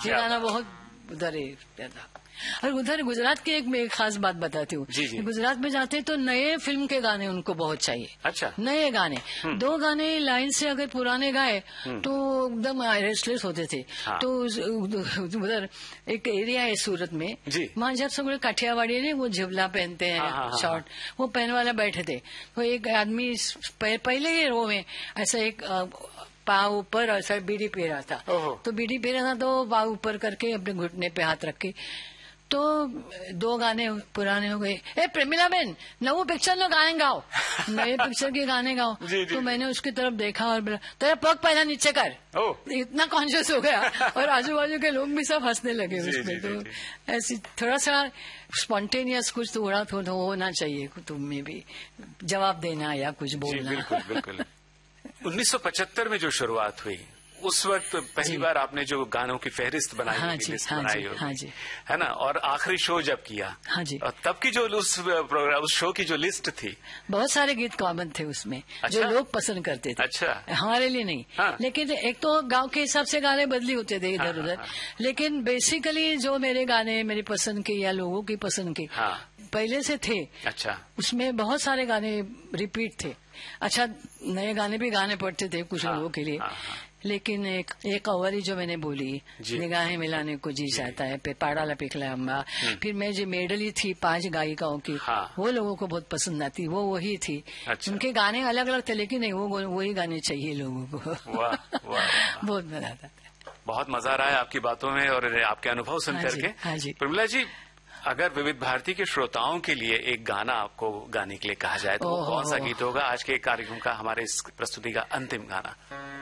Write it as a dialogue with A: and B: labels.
A: ये गाना बहुत उधर था। और उधर गुजरात की एक मैं खास बात बताती हूँ। गुजरात में जाते हैं तो नए फिल्म के गाने उनको बहुत चाहिए।
B: अच्छा।
A: नए गाने, 2 गाने लाइन से अगर पुराने गाए तो एकदम रेस्टलेस होते थे।
B: हाँ।
A: तो उधर एक एरिया है सूरत में, वहाँ जब सब काठियावाड़ी ने वो झबला पहनते हैं, शॉर्ट, वो पहन वाला बैठे थे। तो एक आदमी पहले ही रो में ऐसा एक पाँव ऊपर ऐसा बीड़ी पी रहा था। तो बीड़ी पी रहा था तो पाँव ऊपर करके अपने घुटने पे हाथ रख के, तो 2 गाने पुराने हो गए। ए प्रेमिला बहन, नवो पिक्चर नो गाने गाओ, नए पिक्चर के गाने गाओ। तो मैंने उसकी तरफ देखा और बोला तेरा पग पहला नीचे कर। इतना कॉन्शियस हो गया और आजू बाजू के लोग भी सब हंसने लगे उसमें। तो ऐसी थोड़ा सा स्पॉन्टेनियस कुछ थोड़ा होना चाहिए तुम्हें भी, जवाब देना या कुछ बोलना।
B: बिल्कुल बिल्कुल। 1975 में जो शुरुआत हुई उस वक्त पहली बार आपने जो गानों की फहरिस्त बनाई, लिस्ट बनाई होगी, है ना, और आखिरी शो जब किया, और तब की जो उस शो की जो लिस्ट थी,
A: बहुत सारे गीत कॉमन थे उसमें। जो लोग पसंद करते थे।
B: अच्छा।
A: हमारे लिए नहीं। लेकिन एक तो गांव के हिसाब से गाने बदली होते थे इधर उधर, लेकिन बेसिकली जो मेरे गाने मेरी पसंद के या लोगों की पसंद के पहले से थे।
B: अच्छा। उसमें
A: बहुत सारे गाने रिपीट थे। अच्छा, नए गाने भी गाने पड़ते थे कुछ लोगों के लिए। लेकिन एक अवरी जो मैंने बोली, निगाहें मिलाने को जी चाहता है, पाड़ा लपिकला अम्मा, फिर मैं जो मेडली थी 5 गायिकाओं की, वो लोगों को बहुत पसंद आती, वो वही थी। अच्छा। उनके गाने अलग अलग थे लेकिन नहीं, वो वही गाने चाहिए लोगों को।
B: वाह वाह।
A: बहुत मजा आता था।
B: बहुत मजा आ रहा है आपकी बातों में और आपके अनुभव सुन करके। प्रमिला जी, अगर विविध भारती के श्रोताओं के लिए एक गाना आपको गाने के लिए कहा जाए तो कौन सा गीत होगा आज के कार्यक्रम का, हमारे इस प्रस्तुति का अंतिम गाना?